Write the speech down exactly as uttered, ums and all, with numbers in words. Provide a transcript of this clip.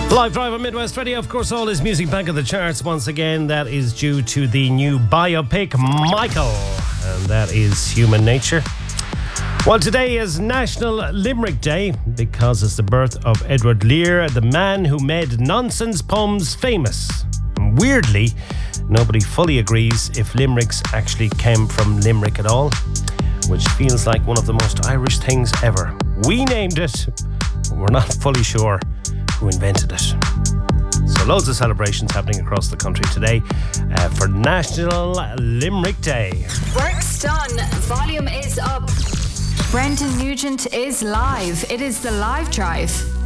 Live Drive on Midwest Radio. Of course, all his music back of the charts once again. That is due to the new biopic, Michael. And that is Human Nature. Well, today is National Limerick Day because it's the birth of Edward Lear, the man who made nonsense poems famous. And weirdly, nobody fully agrees if limericks actually came from Limerick at all, which feels like one of the most Irish things ever. We named it, but we're not fully sure who invented it. So loads of celebrations happening across the country today uh, for National Limerick Day. Work's done. Volume is up. Brendan Nugent is live. It is the Live Drive.